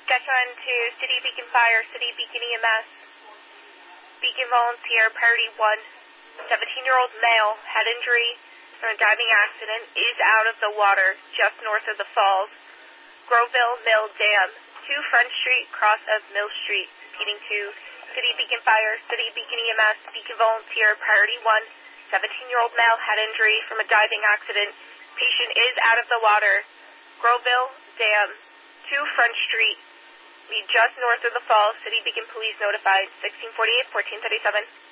Saskatchewan to City Beacon Fire, City Beacon EMS. Beacon volunteer, priority 1. 17-year-old male, head injury from a diving accident, is out of the water just north of the falls. Groveville Mill Dam, 2 Front Street, cross of Mill Street. Repeating to City Beacon Fire, City Beacon EMS, Beacon volunteer, priority 1. 17-year-old male, head injury from a diving accident. Patient is out of the water. Groveville Dam, 2 Front Street, just north of the falls. City Beacon Police notified. 1648, 1437.